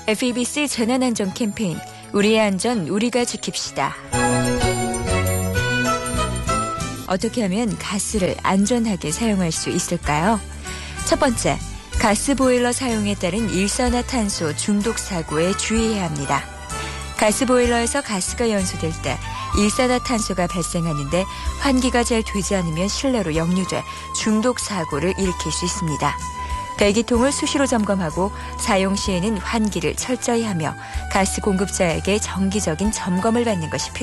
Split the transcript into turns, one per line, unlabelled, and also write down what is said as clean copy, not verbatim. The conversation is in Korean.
FEBC 재난안전 캠페인 우리의 안전 우리가 지킵시다. 어떻게 하면 가스를 안전하게 사용할 수 있을까요? 첫 번째, 가스보일러 사용에 따른 일산화탄소 중독 사고에 주의해야 합니다. 가스보일러에서 가스가 연소될 때 일산화탄소가 발생하는데 환기가 잘 되지 않으면 실내로 역류돼 중독 사고를 일으킬 수 있습니다. 배기통을 수시로 점검하고 사용 시에는 환기를 철저히 하며 가스 공급자에게 정기적인 점검을 받는 것이 필요합니다.